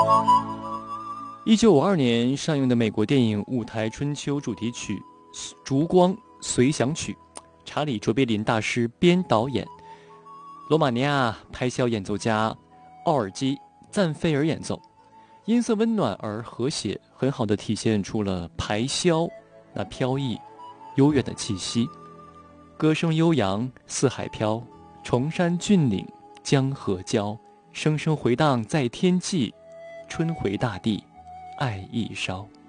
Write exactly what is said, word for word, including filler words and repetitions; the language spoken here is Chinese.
一九五二年上映的美国电影《舞台春秋》主题曲《烛光随想曲》，查理·卓别林大师编导演，罗马尼亚拍箫演奏家奥尔基·赞菲尔演奏，音色温暖而和谐，很好地体现出了排箫那飘逸悠远的气息。歌声悠扬，四海飘，崇山峻岭，江河交，声声回荡在天际，春回大地，爱意烧。